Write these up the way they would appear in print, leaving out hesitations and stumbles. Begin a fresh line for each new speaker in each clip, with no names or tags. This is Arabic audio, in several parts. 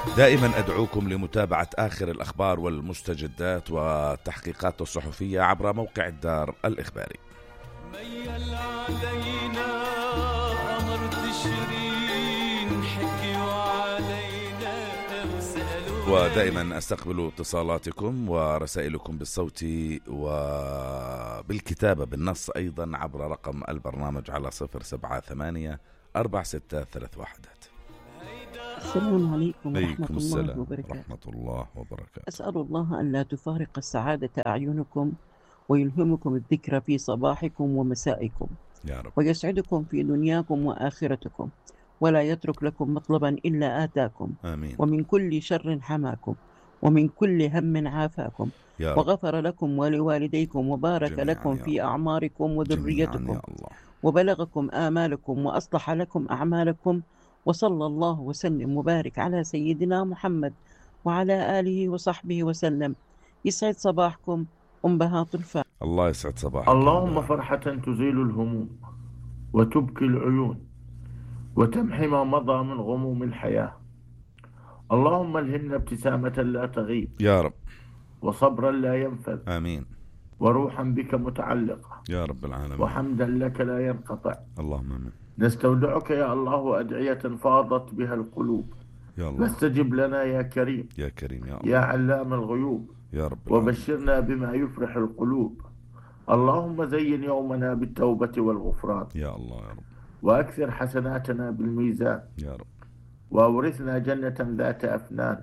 دائما أدعوكم لمتابعة آخر الأخبار والمستجدات والتحقيقات الصحفية عبر موقع الدار الإخباري.
ميل علينا أمر تشرين حكي وعلينا وسألوا. ودائما أستقبل اتصالاتكم ورسائلكم بالصوت وبالكتابة بالنص أيضا عبر رقم البرنامج على 078-4631.
السلام عليكم ورحمة الله
السلام
وبركاته.
ورحمة الله وبركاته.
أسأل الله أن لا تفارق السعادة أعينكم ويلهمكم الذكر في صباحكم ومسائكم
يا رب.
ويسعدكم في دنياكم وآخرتكم ولا يترك لكم مطلبا إلا آتاكم.
آمين.
ومن كل شر حماكم ومن كل هم عافاكم وغفر لكم ولوالديكم وبارك لكم في أعماركم وذريتكم وبلغكم آمالكم وأصلح لكم أعمالكم وصلى الله وسلم وبارك على سيدنا محمد وعلى آله وصحبه وسلم. يسعد صباحكم أمهات الفا.
الله يسعد صباحكم.
اللهم فرحة تزيل الهموم وتبكي العيون وتمحي ما مضى من غموم الحياة. اللهم الهمنا ابتسامة لا تغيب
يا رب،
وصبرا لا ينفذ.
آمين.
وروحا بك متعلقة
يا رب العالمين.
وحمدا لك لا ينقطع.
اللهم آمين.
نستودعك يا الله أدعية فاضت بها القلوب.
يا الله
فاستجب لنا يا كريم
يا كريم يا الله
يا علام الغيوب
يا رب العالمين.
وبشرنا بما يفرح القلوب. اللهم زين يومنا بالتوبة والغفران
يا الله يا رب.
وأكثر حسناتنا بالميزان
يا رب.
وأورثنا جنة ذات أفنان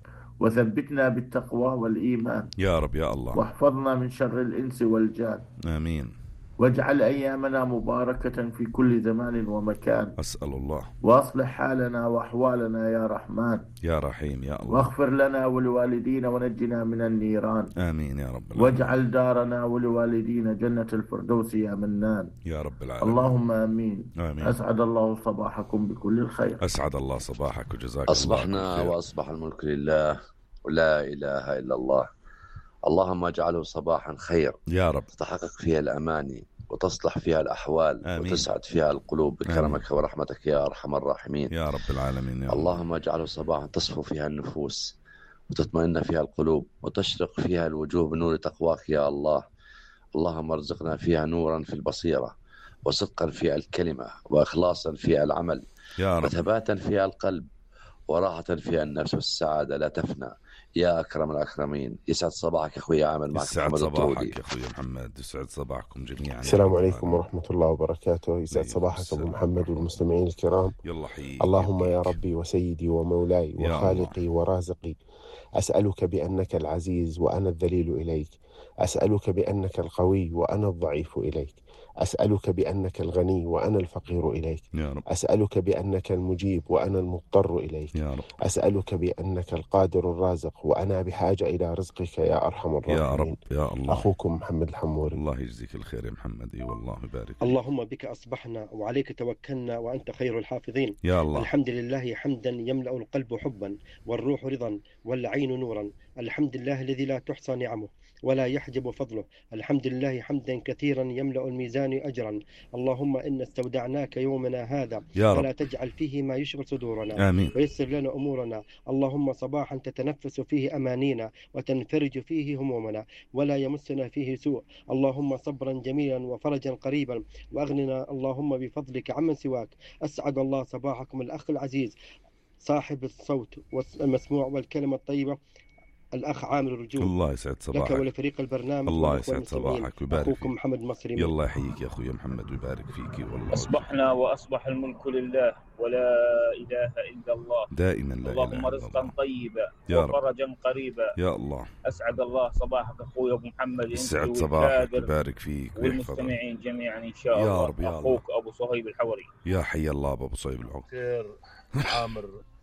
وثبتنا بالتقوى والإيمان
يا رب يا الله.
واحفظنا من شر الإنس والجان.
آمين.
واجعل أيامنا مباركة في كل زمان ومكان.
أسأل الله.
وأصلح حالنا وأحوالنا يا رحمن
يا رحيم يا الله.
واغفر لنا ولوالدينا ونجنا من النيران.
آمين يا رب العالمين.
واجعل دارنا ولوالدينا جنة الفردوس يا منان.
يا رب العالمين.
اللهم آمين.
آمين.
أسعد الله صباحكم بكل الخير.
أسعد الله صباحك وجزاك
أصبحنا
الله خير.
وأصبح الملك لله ولا إله إلا الله. اللهم اجعله صباحا خير
يا رب،
تتحقق فيها الأماني وتصلح فيها الأحوال.
آمين.
وتسعد فيها القلوب بكرمك ورحمتك يا أرحم الراحمين
يا رب العالمين. يا
اللهم اجعله صباحا تصفو فيها النفوس وتطمئن فيها القلوب وتشرق فيها الوجوه بنور تقواك يا الله. اللهم ارزقنا فيها نورا في البصيرة وصدقا في الكلمة وإخلاصا في العمل
يا رب.
وثباتا في القلب وراحة في النفس والسعادة لا تفنى يا أكرم الأكرمين. يسعد صباحك يا أخوي عامل معك
يسعد
محمد الطرودي.
صباحك يا أخوي محمد. يسعد صباحكم جميعا.
السلام عليكم ورحمة الله وبركاته. يسعد صباحك أبو محمد والمستمعين الكرام.
يلا حي.
اللهم يا ربي وسيدي ومولاي وخالقي ورازقي، أسألك بأنك العزيز وأنا الذليل إليك، أسألك بأنك القوي وأنا الضعيف إليك، أسألك بأنك الغني وأنا الفقير إليك،
يا رب.
أسألك بأنك المجيب وأنا المضطر إليك،
يا رب.
أسألك بأنك القادر الرازق وأنا بحاجة إلى رزقك يا أرحم الراحمين.
يا رب يا الله.
أخوكم محمد الحموري.
الله يجزيك الخير يا محمد. اي والله يبارك.
اللهم بك أصبحنا وعليك توكلنا وأنت خير الحافظين.
يا الله.
الحمد لله حمدا يملأ القلب حبا والروح رضا والعين نورا. الحمد لله الذي لا تحصى نعمه ولا يحجب فضله. الحمد لله حمدا كثيرا يملأ الميزان أجرا. اللهم إن استودعناك يومنا هذا فلا تجعل فيه ما يشغل صدورنا.
آمين.
ويسر لنا أمورنا. اللهم صباحا تتنفس فيه أمانينا وتنفرج فيه همومنا ولا يمسنا فيه سوء. اللهم صبرا جميلا وفرجا قريبا وأغننا اللهم بفضلك عمن سواك. أسعد الله صباحكم الأخ العزيز صاحب الصوت والمسموع والكلمة الطيبة الأخ عامر الرجوع.
الله يسعد صباحك.
لك ولفريق البرنامج.
الله يسعد صباحك ويبارك
أخوكم محمد مصري.
يلا يحييك يا أخوي محمد ويبارك فيك. والله
أصبحنا وأصبح الملك لله ولا إله إلا الله.
دائما لا
اللهم
إله إلا
رزقا
الله.
طيبا
يا رب.
وفرجا قريبا.
يا الله.
أسعد الله صباحك أخوي أبو محمد.
يسعد صباحك ويبارك فيك
والمستمعين جميعا إن شاء الله.
يا رب يا
أخوك أبو صهيب الحوري.
يا حي الله أبو صهيب الحوري.
خير عامر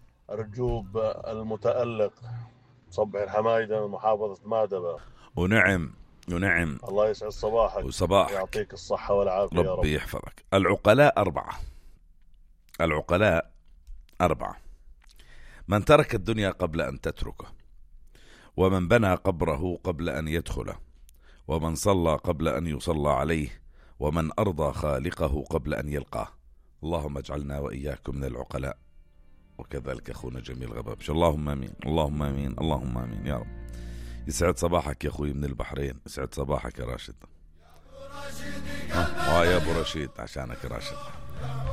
رجوب المتألق صبح الحمايدة محافظة مادبة.
ونعم
الله يسعد صباحك
وصباحك.
يعطيك الصحة والعافية يا رب.
ربي يحفظك. العقلاء أربعة: من ترك الدنيا قبل أن تتركه، ومن بنى قبره قبل أن يدخله، ومن صلى قبل أن يصلى عليه، ومن أرضى خالقه قبل أن يلقاه. اللهم اجعلنا وإياكم من العقلاء. وكذلك أخونا جميل غبابش. اللهم آمين، اللهم آمين، اللهم آمين يا رب. يسعد صباحك يا أخوي من البحرين، يسعد صباحك يا راشد. يا أبو رشيد عشانك يا راشد.